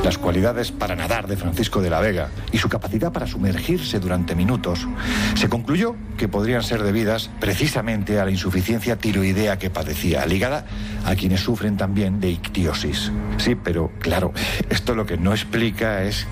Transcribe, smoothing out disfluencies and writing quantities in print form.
las cualidades para nadar de Francisco de la Vega y su capacidad para sumergirse durante minutos, se concluyó que podrían ser debidas precisamente a la insuficiencia tiroidea que padecía, ligada a quienes sufren también de ictiosis. Sí, pero claro, esto lo que no explica es